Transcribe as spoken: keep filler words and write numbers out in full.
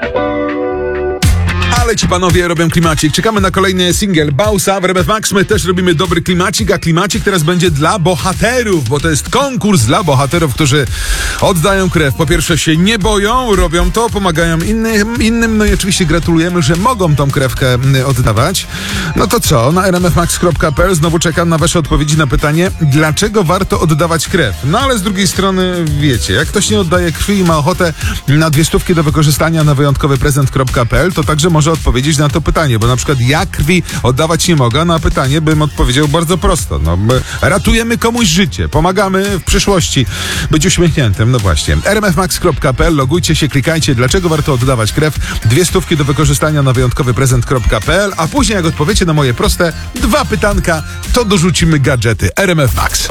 Ale ci panowie robią klimacik. Czekamy na kolejny singiel Bausa. W R M F Max my też robimy dobry klimacik, a klimacik teraz będzie dla bohaterów, bo to jest konkurs dla bohaterów, którzy oddają krew. Po pierwsze się nie boją, robią to, pomagają innym, innym no i oczywiście gratulujemy, że mogą tą krewkę oddawać. No to co? Na r m f max kropka p l znowu czekam na wasze odpowiedzi na pytanie, dlaczego warto oddawać krew. No ale z drugiej strony, wiecie, jak ktoś nie oddaje krwi i ma ochotę na dwie stówki do wykorzystania na wyjątkowy prezent kropka p l, to także może odpowiedzieć na to pytanie, bo na przykład ja krwi oddawać nie mogę, na pytanie bym odpowiedział bardzo prosto. No, ratujemy komuś życie, pomagamy w przyszłości być uśmiechniętym. No właśnie. r m f max kropka p l, logujcie się, klikajcie, dlaczego warto oddawać krew, dwie stówki do wykorzystania na wyjątkowy prezent kropka p l, a później jak odpowiecie na moje proste dwa pytanka, to dorzucimy gadżety R M F Max.